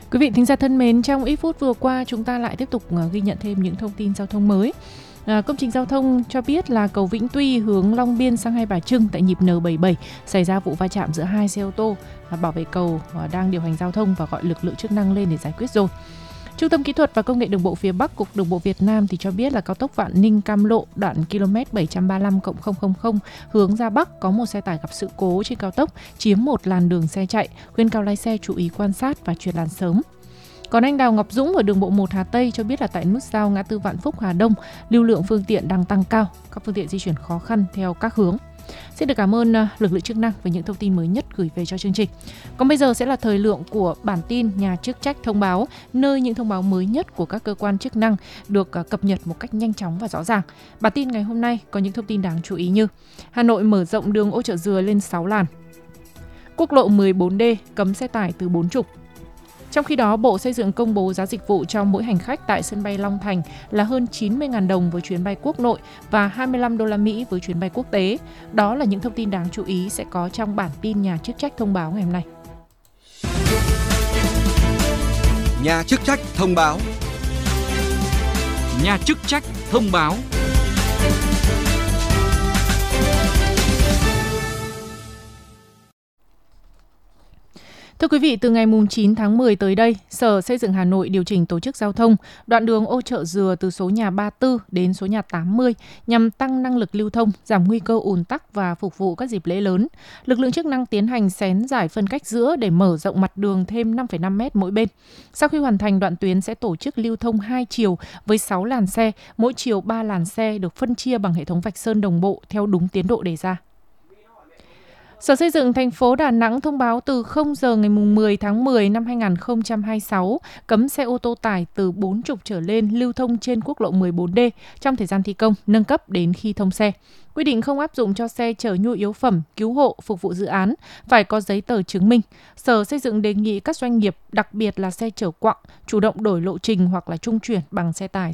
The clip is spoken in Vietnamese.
Quý vị thính giả thân mến, trong ít phút vừa qua chúng ta lại tiếp tục ghi nhận thêm những thông tin giao thông mới. Công trình giao thông cho biết là cầu Vĩnh Tuy hướng Long Biên sang Hai Bà Trưng tại nhịp N77 xảy ra vụ va chạm giữa hai xe ô tô. Bảo vệ cầu đang điều hành giao thông và gọi lực lượng chức năng lên để giải quyết rồi. Trung tâm Kỹ thuật và Công nghệ Đường bộ phía Bắc, Cục Đường bộ Việt Nam thì cho biết là cao tốc Vạn Ninh - Cam Lộ đoạn km 735+000 hướng ra Bắc có một xe tải gặp sự cố trên cao tốc chiếm một làn đường xe chạy, khuyên cáo lái xe chú ý quan sát và chuyển làn sớm. Còn anh Đào Ngọc Dũng ở đường bộ 1 Hà Tây cho biết là tại nút giao ngã tư Vạn Phúc Hà Đông, lưu lượng phương tiện đang tăng cao, các phương tiện di chuyển khó khăn theo các hướng. Xin được cảm ơn lực lượng chức năng về những thông tin mới nhất gửi về cho chương trình. Còn bây giờ sẽ là thời lượng của bản tin Nhà chức trách thông báo, nơi những thông báo mới nhất của các cơ quan chức năng được cập nhật một cách nhanh chóng và rõ ràng. Bản tin ngày hôm nay có những thông tin đáng chú ý như: Hà Nội mở rộng đường Ô Chợ Dừa lên 6 làn. Quốc lộ 14D cấm xe tải từ 40. Trong khi đó, Bộ Xây dựng công bố giá dịch vụ cho mỗi hành khách tại sân bay Long Thành là hơn 90.000 đồng với chuyến bay quốc nội và 25 đô la Mỹ với chuyến bay quốc tế. Đó là những thông tin đáng chú ý sẽ có trong bản tin Nhà chức trách thông báo ngày hôm nay. Nhà chức trách thông báo. Nhà chức trách thông báo. Thưa quý vị, từ ngày 9 tháng 10 tới đây, Sở Xây dựng Hà Nội điều chỉnh tổ chức giao thông đoạn đường Ô Chợ Dừa từ số nhà 34 đến số nhà 80 nhằm tăng năng lực lưu thông, giảm nguy cơ ùn tắc và phục vụ các dịp lễ lớn. Lực lượng chức năng tiến hành xén giải phân cách giữa để mở rộng mặt đường thêm 5,5 m mỗi bên. Sau khi hoàn thành, đoạn tuyến sẽ tổ chức lưu thông 2 chiều với 6 làn xe, mỗi chiều 3 làn xe được phân chia bằng hệ thống vạch sơn đồng bộ theo đúng tiến độ đề ra. Sở Xây dựng thành phố Đà Nẵng thông báo từ 0 giờ ngày 10 tháng 10 năm 2026 cấm xe ô tô tải từ 40 trở lên lưu thông trên quốc lộ 14D trong thời gian thi công, nâng cấp đến khi thông xe. Quy định không áp dụng cho xe chở nhu yếu phẩm, cứu hộ, phục vụ dự án, phải có giấy tờ chứng minh. Sở Xây dựng đề nghị các doanh nghiệp, đặc biệt là xe chở quặng, chủ động đổi lộ trình hoặc là trung chuyển bằng xe tải